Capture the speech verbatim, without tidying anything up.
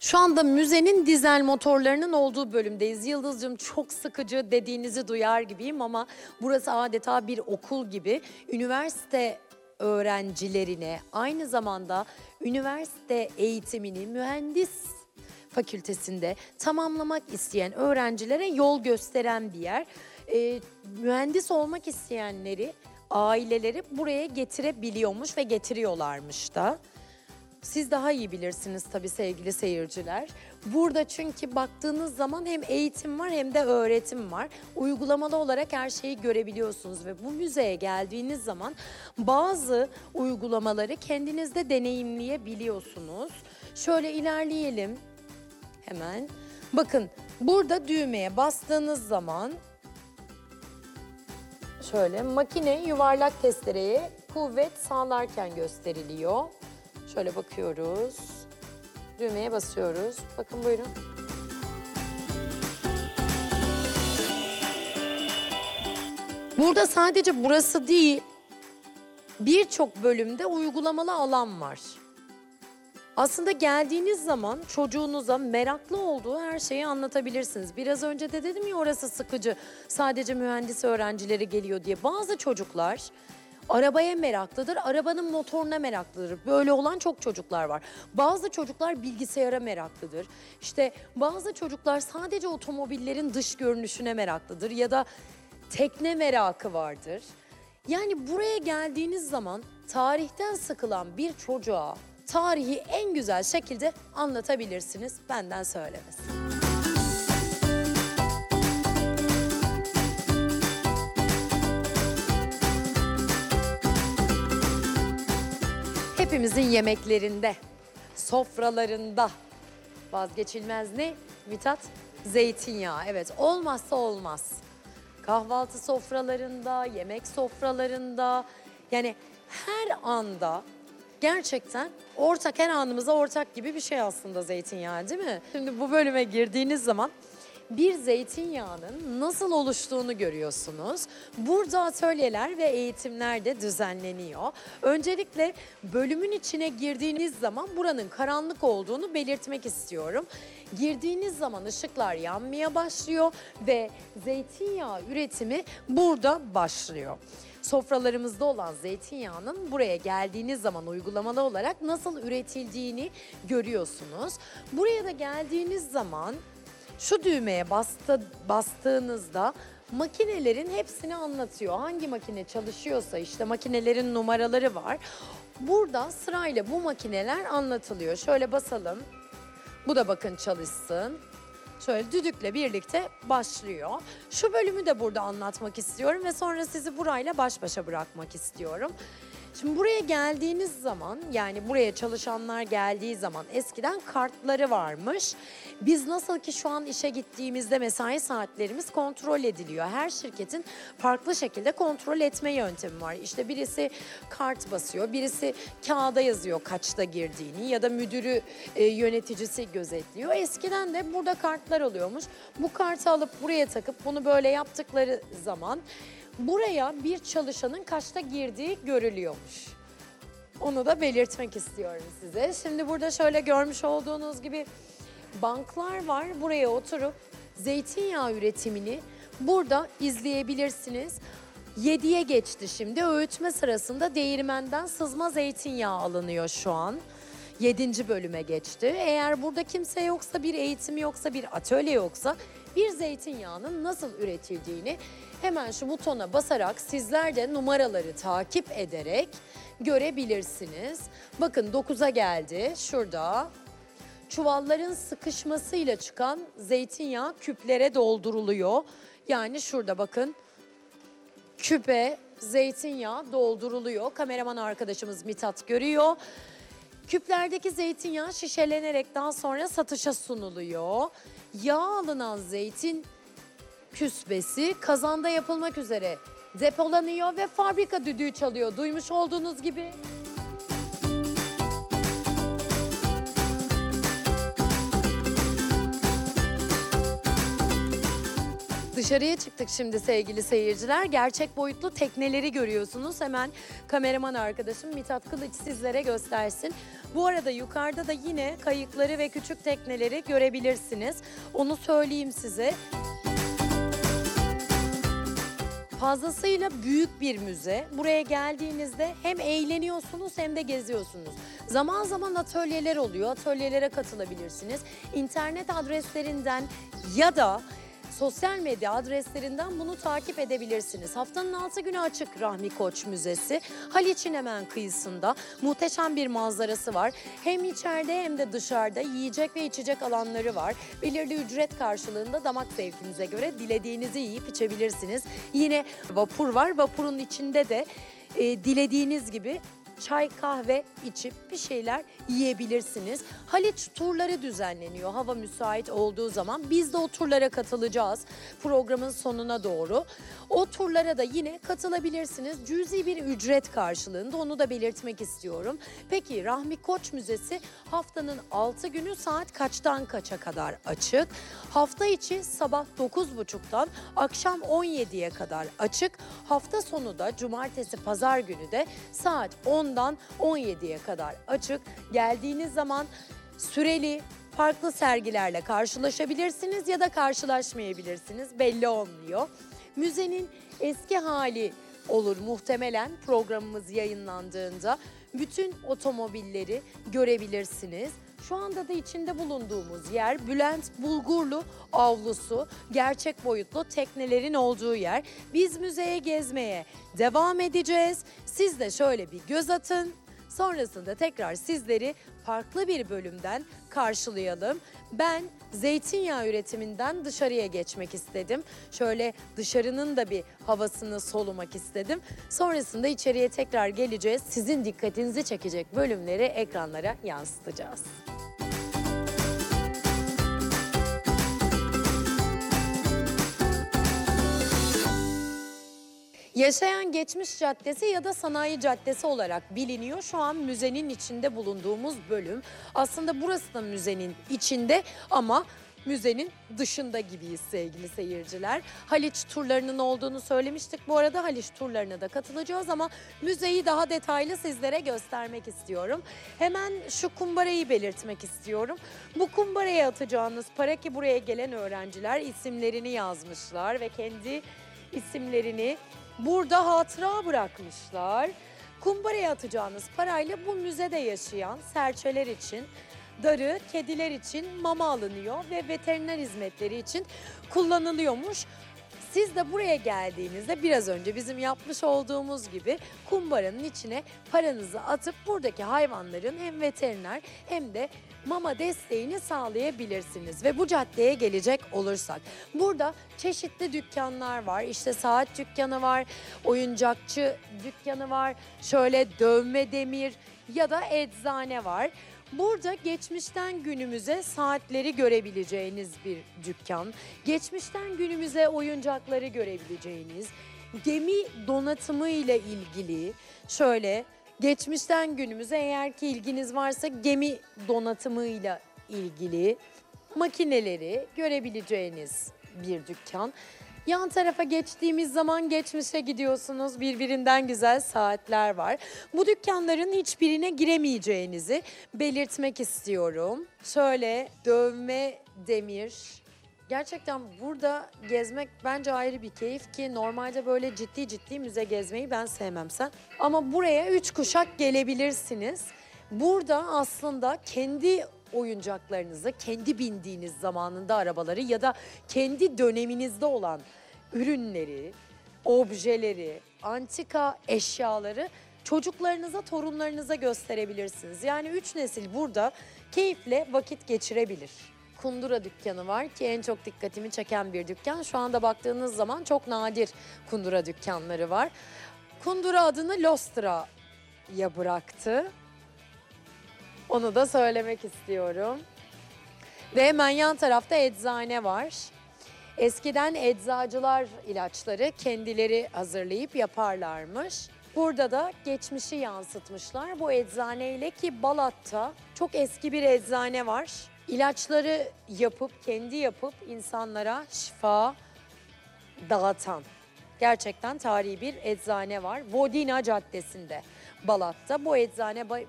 Şu anda müzenin dizel motorlarının olduğu bölümdeyiz. Yıldızcığım, çok sıkıcı dediğinizi duyar gibiyim ama burası adeta bir okul gibi. Üniversite öğrencilerine, aynı zamanda üniversite eğitimini mühendis fakültesinde tamamlamak isteyen öğrencilere yol gösteren bir yer. Ee, mühendis olmak isteyenleri aileleri buraya getirebiliyormuş ve getiriyorlarmış da. Siz daha iyi bilirsiniz tabii sevgili seyirciler. Burada çünkü baktığınız zaman hem eğitim var hem de öğretim var. Uygulamalı olarak her şeyi görebiliyorsunuz ve bu müzeye geldiğiniz zaman bazı uygulamaları kendinizde deneyimleyebiliyorsunuz. Şöyle ilerleyelim hemen. Bakın, burada düğmeye bastığınız zaman şöyle makine yuvarlak testereye kuvvet sağlarken gösteriliyor. Şöyle bakıyoruz. Düğmeye basıyoruz. Bakın buyurun. Burada sadece burası değil, birçok bölümde uygulamalı alan var. Aslında geldiğiniz zaman çocuğunuza meraklı olduğu her şeyi anlatabilirsiniz. Biraz önce de dedim ya, orası sıkıcı, sadece mühendis öğrencileri geliyor diye. Bazı çocuklar arabaya meraklıdır, arabanın motoruna meraklıdır. Böyle olan çok çocuklar var. Bazı çocuklar bilgisayara meraklıdır. İşte bazı çocuklar sadece otomobillerin dış görünüşüne meraklıdır ya da tekne merakı vardır. Yani buraya geldiğiniz zaman tarihten sıkılan bir çocuğa tarihi en güzel şekilde anlatabilirsiniz, benden söylemesi. Hepimizin yemeklerinde, sofralarında vazgeçilmez ne Mithat? Zeytinyağı. Evet, olmazsa olmaz. Kahvaltı sofralarında, yemek sofralarında, yani her anda gerçekten ortak, her anımıza ortak gibi bir şey aslında zeytinyağı, değil mi? Şimdi bu bölüme girdiğiniz zaman bir zeytinyağının nasıl oluştuğunu görüyorsunuz. Burada atölyeler ve eğitimler de düzenleniyor. Öncelikle bölümün içine girdiğiniz zaman buranın karanlık olduğunu belirtmek istiyorum. Girdiğiniz zaman ışıklar yanmaya başlıyor ve zeytinyağı üretimi burada başlıyor. Sofralarımızda olan zeytinyağının buraya geldiğiniz zaman uygulamalı olarak nasıl üretildiğini görüyorsunuz. Buraya da geldiğiniz zaman şu düğmeye bastı, bastığınızda makinelerin hepsini anlatıyor. Hangi makine çalışıyorsa işte makinelerin numaraları var. Burada sırayla bu makineler anlatılıyor. Şöyle basalım. Bu da bakın çalışsın. Şöyle düdükle birlikte başlıyor. Şu bölümü de burada anlatmak istiyorum ve sonra sizi burayla baş başa bırakmak istiyorum. Şimdi buraya geldiğiniz zaman, yani buraya çalışanlar geldiği zaman eskiden kartları varmış. Biz nasıl ki şu an işe gittiğimizde mesai saatlerimiz kontrol ediliyor. Her şirketin farklı şekilde kontrol etme yöntemi var. İşte birisi kart basıyor, birisi kağıda yazıyor kaçta girdiğini ya da müdürü, e, yöneticisi gözetliyor. Eskiden de burada kartlar oluyormuş. Bu kartı alıp buraya takıp bunu böyle yaptıkları zaman buraya bir çalışanın kaçta girdiği görülüyormuş. Onu da belirtmek istiyorum size. Şimdi burada şöyle görmüş olduğunuz gibi banklar var. Buraya oturup zeytinyağı üretimini burada izleyebilirsiniz. yediye geçti şimdi. Öğütme sırasında değirmenden sızma zeytinyağı alınıyor şu an. yedinci bölüme geçti. Eğer burada kimse yoksa, bir eğitim yoksa, bir atölye yoksa bir zeytinyağının nasıl üretildiğini hemen şu butona basarak sizler de numaraları takip ederek görebilirsiniz. Bakın dokuza geldi. Şurada çuvalların sıkışmasıyla çıkan zeytinyağı küplere dolduruluyor. Yani şurada bakın küpe zeytinyağı dolduruluyor. Kameraman arkadaşımız Mithat görüyor. Küplerdeki zeytinyağı şişelenerek daha sonra satışa sunuluyor. Yağ alınan zeytin küsbesi kazanda yapılmak üzere depolanıyor ve fabrika düdüğü çalıyor. Duymuş olduğunuz gibi. Dışarıya çıktık şimdi sevgili seyirciler. Gerçek boyutlu tekneleri görüyorsunuz. Hemen kameraman arkadaşım Mithat Kılıç sizlere göstersin. Bu arada yukarıda da yine kayıkları ve küçük tekneleri görebilirsiniz. Onu söyleyeyim size. Fazlasıyla büyük bir müze. Buraya geldiğinizde hem eğleniyorsunuz hem de geziyorsunuz. Zaman zaman atölyeler oluyor. Atölyelere katılabilirsiniz. İnternet adreslerinden ya da sosyal medya adreslerinden bunu takip edebilirsiniz. Haftanın altı günü açık Rahmi Koç Müzesi. Haliç'in hemen kıyısında muhteşem bir manzarası var. Hem içeride hem de dışarıda yiyecek ve içecek alanları var. Belirli ücret karşılığında damak zevkinize göre dilediğinizi yiyip içebilirsiniz. Yine vapur var. Vapurun içinde de e, dilediğiniz gibi çay, kahve içip bir şeyler yiyebilirsiniz. Haliç turları düzenleniyor hava müsait olduğu zaman. Biz de o turlara katılacağız programın sonuna doğru. O turlara da yine katılabilirsiniz. Cüzi bir ücret karşılığında, onu da belirtmek istiyorum. Peki Rahmi Koç Müzesi haftanın altı günü saat kaçtan kaça kadar açık? Hafta içi sabah dokuz buçuktan akşam on yediye kadar açık. Hafta sonu da cumartesi pazar günü de saat ondan on yediye kadar açık. Geldiğiniz zaman süreli farklı sergilerle karşılaşabilirsiniz ya da karşılaşmayabilirsiniz. Belli olmuyor. Müzenin eski hali olur muhtemelen programımız yayınlandığında. Bütün otomobilleri görebilirsiniz. Şu anda da içinde bulunduğumuz yer Bülent Bulgurlu avlusu, gerçek boyutlu teknelerin olduğu yer. Biz müzeye gezmeye devam edeceğiz. Siz de şöyle bir göz atın. Sonrasında tekrar sizleri farklı bir bölümden karşılayalım. Ben zeytinyağı üretiminden dışarıya geçmek istedim. Şöyle dışarının da bir havasını solumak istedim. Sonrasında içeriye tekrar geleceğiz. Sizin dikkatinizi çekecek bölümleri ekranlara yansıtacağız. Yaşayan Geçmiş Caddesi ya da Sanayi Caddesi olarak biliniyor. Şu an müzenin içinde bulunduğumuz bölüm. Aslında burası da müzenin içinde ama müzenin dışında gibiyiz sevgili seyirciler. Haliç turlarının olduğunu söylemiştik. Bu arada Haliç turlarına da katılacağız ama müzeyi daha detaylı sizlere göstermek istiyorum. Hemen şu kumbarayı belirtmek istiyorum. Bu kumbaraya atacağınız para, ki buraya gelen öğrenciler isimlerini yazmışlar ve kendi isimlerini burada hatıra bırakmışlar. Kumbaraya atacağınız parayla bu müzede yaşayan serçeler için, darı, kediler için mama alınıyor ve veteriner hizmetleri için kullanılıyormuş. Siz de buraya geldiğinizde biraz önce bizim yapmış olduğumuz gibi kumbaranın içine paranızı atıp buradaki hayvanların hem veteriner hem de mama desteğini sağlayabilirsiniz. Ve bu caddeye gelecek olursak burada çeşitli dükkanlar var. İşte saat dükkanı var, oyuncakçı dükkanı var, şöyle dövme demir ya da eczane var. Burada geçmişten günümüze saatleri görebileceğiniz bir dükkan. Geçmişten günümüze oyuncakları görebileceğiniz, gemi donatımı ile ilgili şöyle geçmişten günümüze, eğer ki ilginiz varsa gemi donatımıyla ilgili makineleri görebileceğiniz bir dükkan. Yan tarafa geçtiğimiz zaman geçmişe gidiyorsunuz. Birbirinden güzel saatler var. Bu dükkanların hiçbirine giremeyeceğinizi belirtmek istiyorum. Şöyle dövme demir. Gerçekten burada gezmek bence ayrı bir keyif, ki normalde böyle ciddi ciddi müze gezmeyi ben sevmem sen. Ama buraya üç kuşak gelebilirsiniz. Burada aslında kendi oyuncaklarınızı, kendi bindiğiniz zamanında arabaları ya da kendi döneminizde olan ürünleri, objeleri, antika eşyaları çocuklarınıza, torunlarınıza gösterebilirsiniz. Yani üç nesil burada keyifle vakit geçirebilir. Kundura dükkanı var ki en çok dikkatimi çeken bir dükkan. Şu anda baktığınız zaman çok nadir kundura dükkanları var. Kundura adını Lostra'ya bıraktı. Onu da söylemek istiyorum. Ve hemen yan tarafta eczane var. Eskiden eczacılar ilaçları kendileri hazırlayıp yaparlarmış. Burada da geçmişi yansıtmışlar bu eczaneyle, ki Balat'ta çok eski bir eczane var. İlaçları yapıp, kendi yapıp insanlara şifa dağıtan gerçekten tarihi bir eczane var. Vodina Caddesi'nde, Balat'ta. Bu eczane